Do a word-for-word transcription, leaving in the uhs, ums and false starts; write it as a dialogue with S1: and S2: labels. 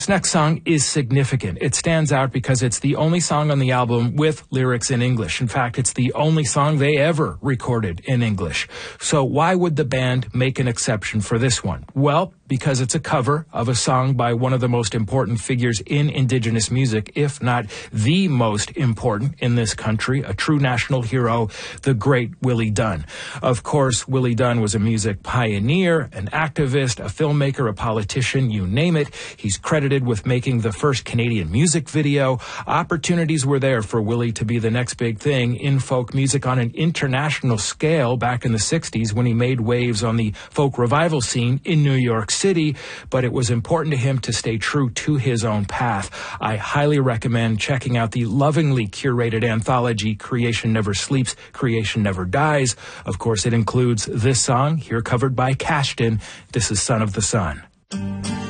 S1: This next song is significant. It stands out because it's the only song on the album with lyrics in English. In fact, it's the only song they ever recorded in English. So why would the band make an exception for this one? Well, because it's a cover of a song by one of the most important figures in Indigenous music, if not the most important in this country, a true national hero, the great Willie Dunn. Of course, Willie Dunn was a music pioneer, an activist, a filmmaker, a politician, you name it. He's credited with making the first Canadian music video. Opportunities were there for Willie to be the next big thing in folk music on an international scale back in the sixties when he made waves on the folk revival scene in New York City, but it was important to him to stay true to his own path. I highly recommend checking out the lovingly curated anthology Creation Never Sleeps, Creation Never Dies. Of course, it includes this song, here covered by Cashton. This is Son of the Sun.